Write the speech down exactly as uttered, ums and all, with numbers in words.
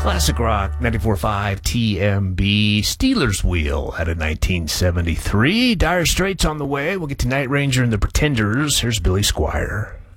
Classic rock, ninety-four point five T M B. Steelers Wheel out of nineteen seventy-three. Dire Straits on the way. We'll get to Night Ranger and the Pretenders. Here's Billy Squier.